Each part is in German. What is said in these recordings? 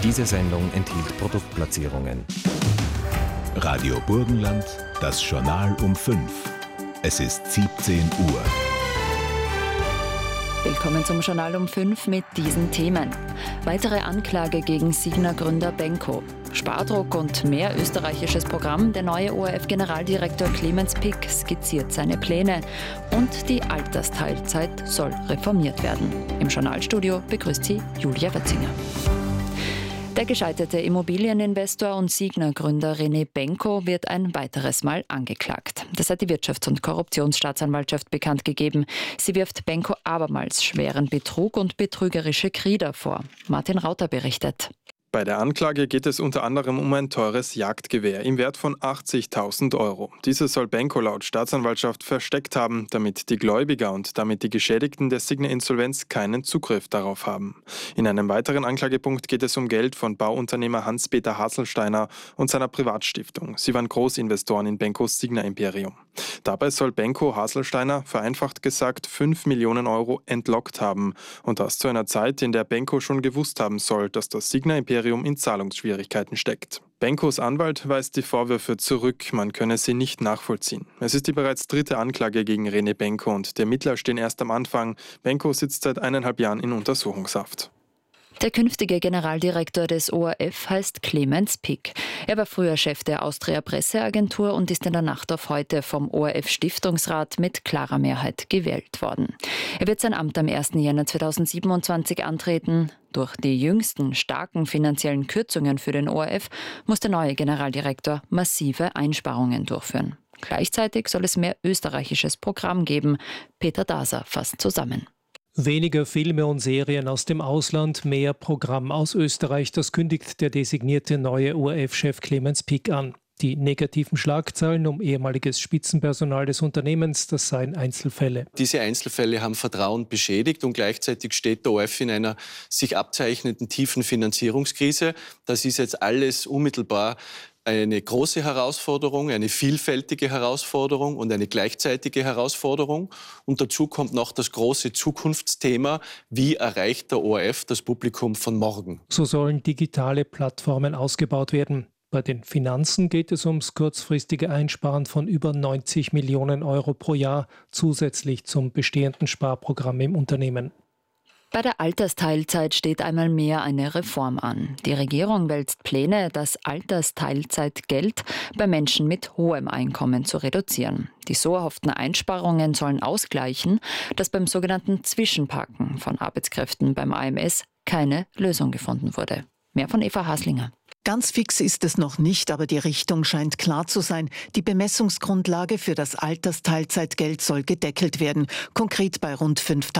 Diese Sendung enthielt Produktplatzierungen. Radio Burgenland, das Journal um 5. Es ist 17 Uhr. Willkommen zum Journal um 5 mit diesen Themen. Weitere Anklage gegen Signa-Gründer Benko. Spardruck und mehr österreichisches Programm. Der neue ORF-Generaldirektor Clemens Pick skizziert seine Pläne. Und die Altersteilzeit soll reformiert werden. Im Journalstudio begrüßt sie Julia Wetzinger. Der gescheiterte Immobilieninvestor und Signa-Gründer René Benko wird ein weiteres Mal angeklagt. Das hat die Wirtschafts- und Korruptionsstaatsanwaltschaft bekannt gegeben. Sie wirft Benko abermals schweren Betrug und betrügerische Krieder vor. Martin Rauter berichtet. Bei der Anklage geht es unter anderem um ein teures Jagdgewehr im Wert von 80.000 Euro. Dieses soll Benko laut Staatsanwaltschaft versteckt haben, damit die Gläubiger und damit die Geschädigten der Signa-Insolvenz keinen Zugriff darauf haben. In einem weiteren Anklagepunkt geht es um Geld von Bauunternehmer Hans-Peter Haselsteiner und seiner Privatstiftung. Sie waren Großinvestoren in Benkos Signa-Imperium. Dabei soll Benko Haselsteiner, vereinfacht gesagt, 5 Millionen Euro entlockt haben. Und das zu einer Zeit, in der Benko schon gewusst haben soll, dass das Signa-Imperium in Zahlungsschwierigkeiten steckt. Benkos Anwalt weist die Vorwürfe zurück, man könne sie nicht nachvollziehen. Es ist die bereits dritte Anklage gegen René Benko und die Ermittler stehen erst am Anfang. Benko sitzt seit 1,5 Jahren in Untersuchungshaft. Der künftige Generaldirektor des ORF heißt Clemens Pick. Er war früher Chef der Austria Presseagentur und ist in der Nacht auf heute vom ORF-Stiftungsrat mit klarer Mehrheit gewählt worden. Er wird sein Amt am 1. Jänner 2027 antreten. Durch die jüngsten starken finanziellen Kürzungen für den ORF muss der neue Generaldirektor massive Einsparungen durchführen. Gleichzeitig soll es mehr österreichisches Programm geben. Peter Daser fasst zusammen. Weniger Filme und Serien aus dem Ausland, mehr Programm aus Österreich, das kündigt der designierte neue ORF-Chef Clemens Pick an. Die negativen Schlagzeilen um ehemaliges Spitzenpersonal des Unternehmens, das seien Einzelfälle. Diese Einzelfälle haben Vertrauen beschädigt und gleichzeitig steht der ORF in einer sich abzeichnenden tiefen Finanzierungskrise. Das ist jetzt alles unmittelbar eine große Herausforderung, eine vielfältige Herausforderung und eine gleichzeitige Herausforderung. Und dazu kommt noch das große Zukunftsthema, wie erreicht der ORF das Publikum von morgen? So sollen digitale Plattformen ausgebaut werden. Bei den Finanzen geht es ums kurzfristige Einsparen von über 90 Millionen Euro pro Jahr zusätzlich zum bestehenden Sparprogramm im Unternehmen. Bei der Altersteilzeit steht einmal mehr eine Reform an. Die Regierung wälzt Pläne, das Altersteilzeitgeld bei Menschen mit hohem Einkommen zu reduzieren. Die so erhofften Einsparungen sollen ausgleichen, dass beim sogenannten Zwischenparken von Arbeitskräften beim AMS keine Lösung gefunden wurde. Mehr von Eva Haslinger. Ganz fix ist es noch nicht, aber die Richtung scheint klar zu sein. Die Bemessungsgrundlage für das Altersteilzeitgeld soll gedeckelt werden, konkret bei rund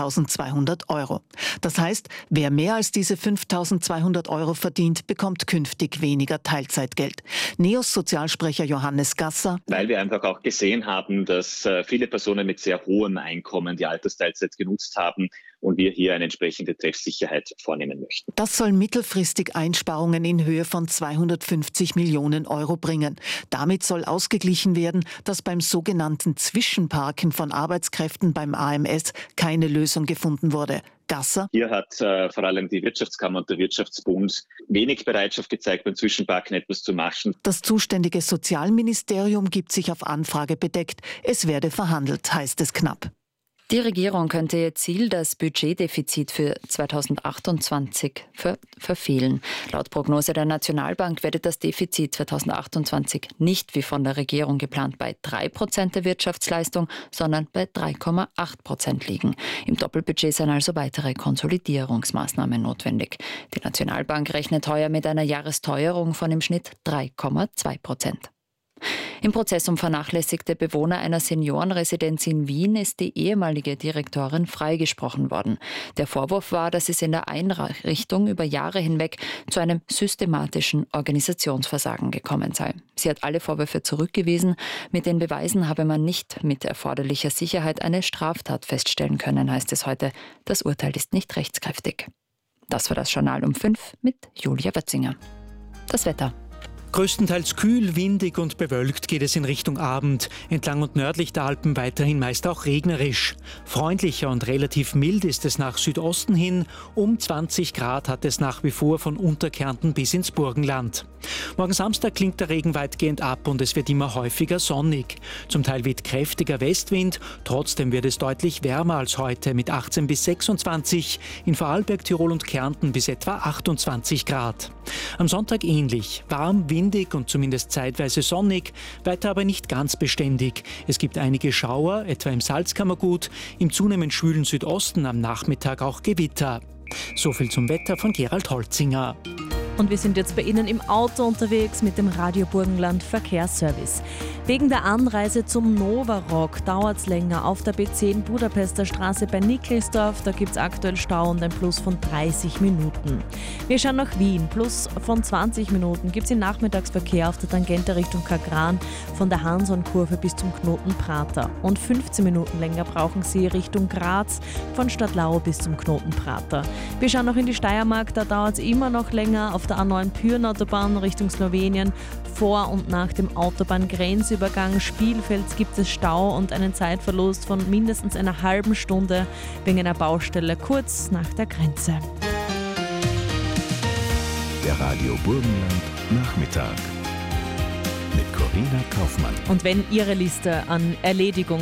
5.200 Euro. Das heißt, wer mehr als diese 5.200 Euro verdient, bekommt künftig weniger Teilzeitgeld. NEOS Sozialsprecher Johannes Gasser. Weil wir einfach auch gesehen haben, dass viele Personen mit sehr hohem Einkommen die Altersteilzeit genutzt haben und wir hier eine entsprechende Treffsicherheit vornehmen möchten. Das soll mittelfristig Einsparungen in Höhe von 250 Millionen Euro bringen. Damit soll ausgeglichen werden, dass beim sogenannten Zwischenparken von Arbeitskräften beim AMS keine Lösung gefunden wurde. Gasser. Hier hat vor allem die Wirtschaftskammer und der Wirtschaftsbund wenig Bereitschaft gezeigt, beim Zwischenparken etwas zu machen. Das zuständige Sozialministerium gibt sich auf Anfrage bedeckt. Es werde verhandelt, heißt es knapp. Die Regierung könnte ihr Ziel, das Budgetdefizit für 2028, verfehlen. Laut Prognose der Nationalbank werde das Defizit 2028 nicht wie von der Regierung geplant bei 3% der Wirtschaftsleistung, sondern bei 3,8% liegen. Im Doppelbudget seien also weitere Konsolidierungsmaßnahmen notwendig. Die Nationalbank rechnet heuer mit einer Jahresteuerung von im Schnitt 3,2%. Im Prozess um vernachlässigte Bewohner einer Seniorenresidenz in Wien ist die ehemalige Direktorin freigesprochen worden. Der Vorwurf war, dass es in der Einrichtung über Jahre hinweg zu einem systematischen Organisationsversagen gekommen sei. Sie hat alle Vorwürfe zurückgewiesen. Mit den Beweisen habe man nicht mit erforderlicher Sicherheit eine Straftat feststellen können, heißt es heute. Das Urteil ist nicht rechtskräftig. Das war das Journal um 5 mit Julia Wetzinger. Das Wetter. Größtenteils kühl, windig und bewölkt geht es in Richtung Abend. Entlang und nördlich der Alpen weiterhin meist auch regnerisch. Freundlicher und relativ mild ist es nach Südosten hin. Um 20 Grad hat es nach wie vor von Unterkärnten bis ins Burgenland. Morgen Samstag klingt der Regen weitgehend ab und es wird immer häufiger sonnig. Zum Teil weht kräftiger Westwind, trotzdem wird es deutlich wärmer als heute mit 18 bis 26, in Vorarlberg, Tirol und Kärnten bis etwa 28 Grad. Am Sonntag ähnlich, warm, windig und zumindest zeitweise sonnig, weiter aber nicht ganz beständig. Es gibt einige Schauer, etwa im Salzkammergut, im zunehmend schwülen Südosten am Nachmittag auch Gewitter. So viel zum Wetter von Gerald Holzinger. Und wir sind jetzt bei Ihnen im Auto unterwegs mit dem Radio Burgenland Verkehrsservice. Wegen der Anreise zum Nova Rock dauert es länger auf der B10 Budapester Straße bei Nickelsdorf. Da gibt es aktuell Stau und ein Plus von 30 Minuten. Wir schauen nach Wien. Plus von 20 Minuten gibt es im Nachmittagsverkehr auf der Tangente Richtung Kagran von der Hanson-Kurve bis zum Knoten Prater. Und 15 Minuten länger brauchen Sie Richtung Graz von Stadtlau bis zum Knoten Prater. Wir schauen noch in die Steiermark. Da dauert es immer noch länger auf der A9 Pyhrn-Autobahn Richtung Slowenien. Vor und nach dem Autobahngrenzübergang Spielfeld gibt es Stau und einen Zeitverlust von mindestens einer halben Stunde wegen einer Baustelle kurz nach der Grenze. Der Radio Burgenland Nachmittag mit Corinna Kaufmann. Und wenn Ihre Liste an Erledigungen